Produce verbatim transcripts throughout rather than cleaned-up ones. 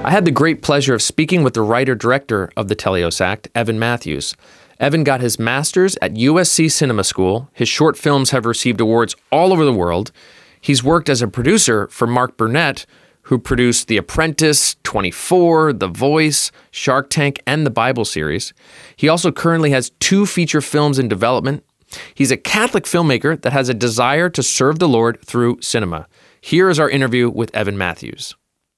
I had the great pleasure of speaking with the writer-director of the Teleos Act, Evan Matthews. Evan got his master's at U S C Cinema School. His short films have received awards all over the world. He's worked as a producer for Mark Burnett, who produced The Apprentice, twenty-four, The Voice, Shark Tank, and the Bible series. He also currently has two feature films in development. He's a Catholic filmmaker that has a desire to serve the Lord through cinema. Here is our interview with Evan Matthews.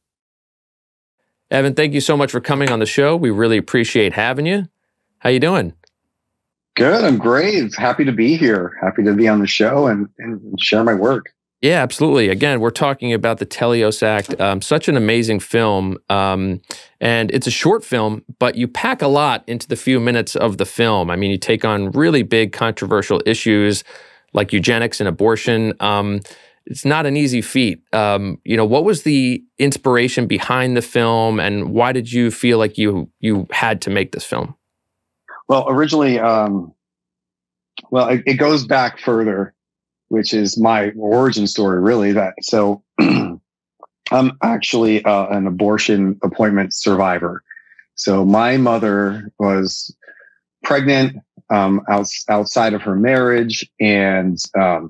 Evan, thank you so much for coming on the show. We really appreciate having you. How you doing? Good. I'm great. Happy to be here. Happy to be on the show and, and share my work. Yeah, absolutely. Again, we're talking about the Teleos Act, um, such an amazing film. Um, and it's a short film, but you pack a lot into the few minutes of the film. I mean, you take on really big controversial issues like eugenics and abortion. Um, it's not an easy feat. Um, you know, what was the inspiration behind the film, and why did you feel like you you had to make this film? Well, originally, um, well, it, it goes back further, which is my origin story, really. That so, I'm actually uh, an abortion appointment survivor. So my mother was pregnant um, out, outside of her marriage, and um,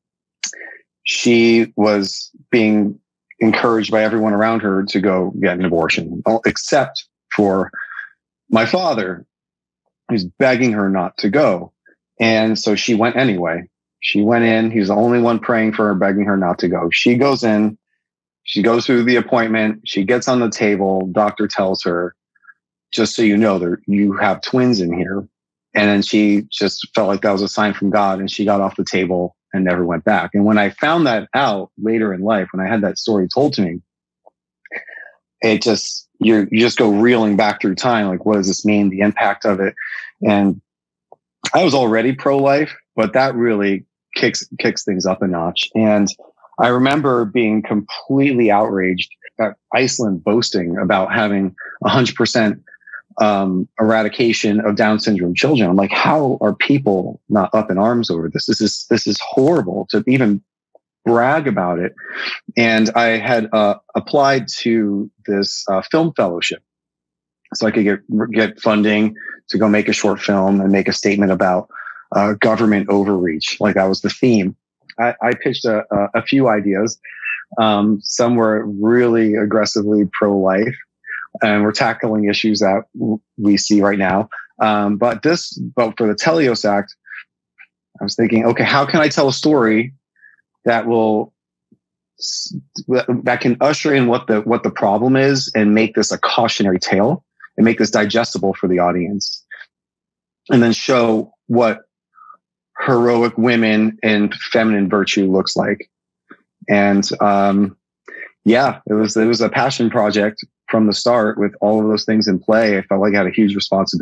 she was being encouraged by everyone around her to go get an abortion, except for my father, who's begging her not to go. And so she went anyway. She went in. He was the only one praying for her, begging her not to go. She goes in. She goes through the appointment. She gets on the table. Doctor tells her, just so you know, there you have twins in here. And then she just felt like that was a sign from God, and she got off the table and never went back. And when I found that out later in life, when I had that story told to me, it just, you you just go reeling back through time. Like, what does this mean? The impact of it. And I was already pro-life, but that really kicks, kicks things up a notch. And I remember being completely outraged at Iceland boasting about having a hundred percent um, eradication of Down syndrome children. I'm like, how are people not up in arms over this? This is, this is horrible to even brag about it. And I had uh, applied to this uh, film fellowship so I could get, get funding to go make a short film and make a statement about uh, government overreach. Like, that was the theme. I, I pitched a, a, a few ideas. Um, some were really aggressively pro-life, and we're tackling issues that w- we see right now. Um, but this, but for the Teleos Act, I was thinking, okay, how can I tell a story that will that can usher in what the what the problem is and make this a cautionary tale and make this digestible for the audience, and then show what heroic women and feminine virtue looks like. And um, yeah, it was it was a passion project from the start with all of those things in play. I felt like I had a huge responsibility.